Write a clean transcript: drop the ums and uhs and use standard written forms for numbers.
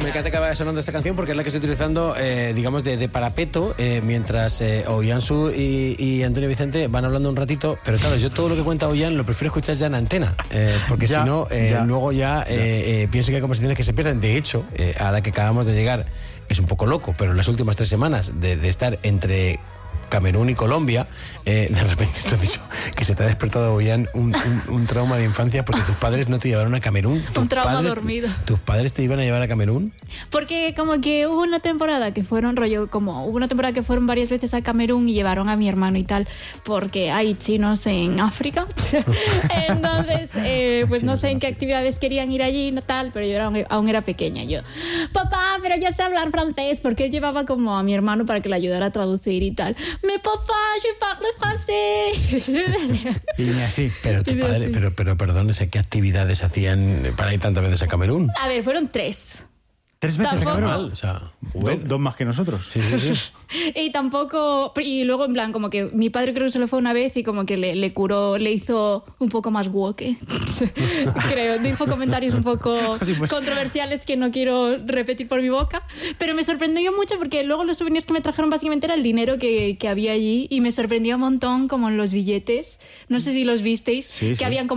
me encanta que vaya sonando esta canción porque es la que estoy utilizando, digamos, de parapeto, mientras Ollán y Antonio Vicente van hablando un ratito. Pero claro, yo todo lo que cuenta Ollán lo prefiero escuchar ya en antena, porque si no, luego ya pienso que hay conversaciones que se pierden. De hecho, a la que acabamos de llegar, es un poco loco, pero en las últimas 3 semanas de estar entre Camerún y Colombia, de repente te has dicho que se te ha despertado, Ollán, un trauma de infancia porque tus padres no te llevaron a Camerún. Un trauma dormido. ¿Tus padres te iban a llevar a Camerún? Porque como que hubo una temporada que fueron varias veces a Camerún y llevaron a mi hermano y tal, porque hay chinos en África. Entonces, pues no sé en qué actividades querían ir allí, no tal, pero yo aún era pequeña. Yo, papá, pero yo sé hablar francés, porque él llevaba como a mi hermano para que le ayudara a traducir y tal. Mais papa, je parle français. Y así. Pero tu padre, pero perdón, ¿qué actividades hacían para ir tantas veces a Camerún? A ver, fueron 3. 3 veces a Camerún. O sea, dos más que nosotros. Sí. Y tampoco, y luego en plan como que mi padre creo que se lo fue una vez y como que le curó, le hizo un poco más woke. Creo, dijo comentarios un poco controversiales que no quiero repetir por mi boca, pero me sorprendió mucho porque luego los souvenirs que me trajeron básicamente era el dinero que había allí y me sorprendió un montón como en los billetes, no sé si los visteis, que habían como